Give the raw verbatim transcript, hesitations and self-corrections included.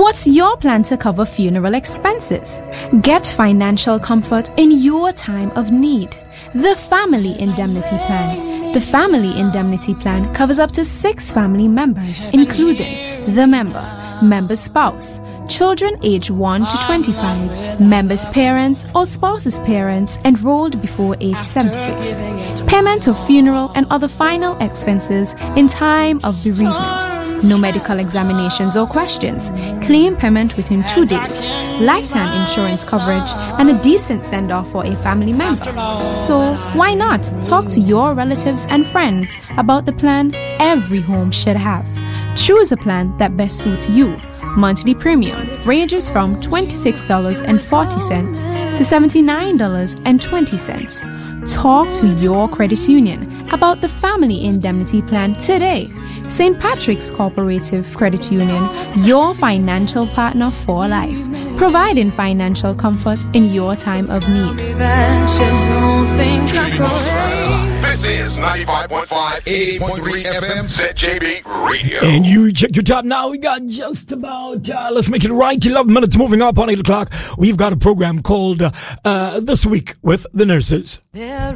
What's your plan to cover funeral expenses? Get financial comfort in your time of need. The Family Indemnity Plan. The Family Indemnity Plan covers up to six family members, including the member, member's spouse, children aged one to twenty-five, member's parents or spouse's parents enrolled before age seventy-six. Payment of funeral and other final expenses in time of bereavement. No medical examinations or questions. Claim payment within two days. Lifetime insurance coverage and a decent send-off for a family member. So why not talk to your relatives and friends about the plan every home should have? Choose a plan that best suits you. Monthly premium ranges from twenty-six dollars and forty cents to seventy-nine dollars and twenty cents. Talk to your credit union about the Family Indemnity Plan today. Saint Patrick's Cooperative Credit Union, your financial partner for life, providing financial comfort in your time of need. This is ninety-five point five, eighty point three F M, Z J B Radio. And you check your time now. We got just about, uh, let's make it right, eleven minutes moving up on eight o'clock. We've got a program called uh, uh, This Week with the Nurses.